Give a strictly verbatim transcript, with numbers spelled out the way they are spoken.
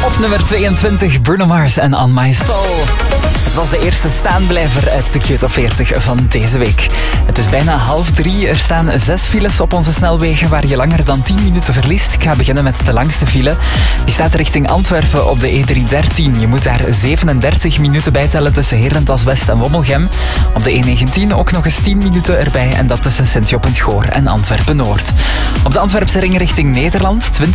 Op nummer tweeëntwintig, Bruno Mars en On My Soul. Het was de eerste staanblijver uit de Q Top veertig van deze week. Het is bijna half drie. Er staan zes files op onze snelwegen waar je langer dan tien minuten verliest. Ik ga beginnen met de langste file. Die staat richting Antwerpen op de E driehonderddertien. Je moet daar zevenendertig minuten bijtellen tussen Herentals West en Womelgem. Op de E negentien ook nog eens tien minuten erbij en dat tussen Sint-Job en Goor en Antwerpen Noord. Op de Antwerpse ring richting Nederland, twintig